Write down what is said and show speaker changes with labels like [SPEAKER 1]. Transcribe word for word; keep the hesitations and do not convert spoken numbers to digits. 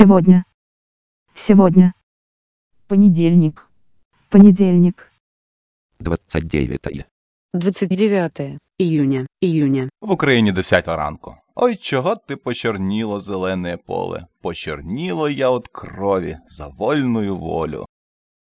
[SPEAKER 1] Сегодня. Сегодня.
[SPEAKER 2] Понедельник.
[SPEAKER 1] Понедельник.
[SPEAKER 3] двадцать девятое.
[SPEAKER 4] двадцать девятое июня, июня.
[SPEAKER 5] В Україні десята ранку. Ой, чого ти почорніло зелене поле? Почорніло я от крові за вольную волю.